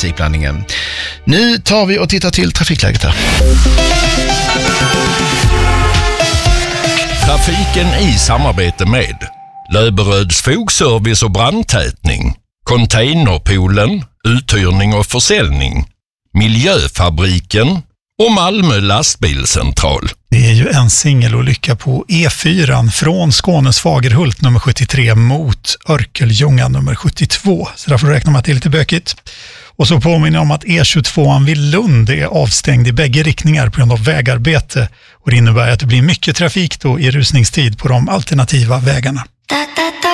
musikblandningen. Nu tar vi och tittar till trafikläget här. Trafiken i samarbete med Löberöds fogservice och brandtätning, Containerpoolen, uthyrning och försäljning, Miljöfabriken och Malmö lastbilscentral. Det är ju en singelolycka på E4 från Skånes Fagerhult nummer 73 mot Örkelljunga nummer 72. Så där får du räkna med att det är lite bökigt. Och så påminner jag om att E22 vid Lund är avstängd i bägge riktningar på grund av vägarbete. Och det innebär att det blir mycket trafik då i rusningstid på de alternativa vägarna.